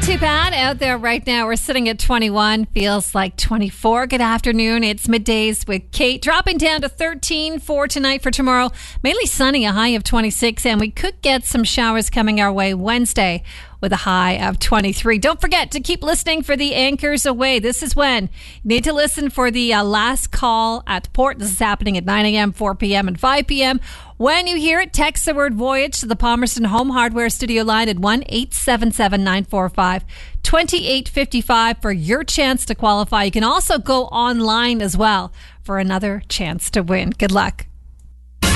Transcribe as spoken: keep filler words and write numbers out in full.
too bad out there right now. We're sitting at twenty-one. Feels like twenty-four. Good afternoon. It's middays with Kate. Dropping down to thirteen for tonight. For tomorrow, mainly sunny, a high of twenty-six. And we could get some showers coming our way Wednesday with a high of twenty-three. Don't forget to keep listening for the Anchors Away. This is when you need to listen for the uh, last call at the port. This is happening at nine a.m., four p.m., and five p.m. When you hear it, text the word Voyage to the Palmerston Home Hardware Studio line at one eight seven seven, nine four five, two eight five five for your chance to qualify. You can also go online as well for another chance to win. Good luck.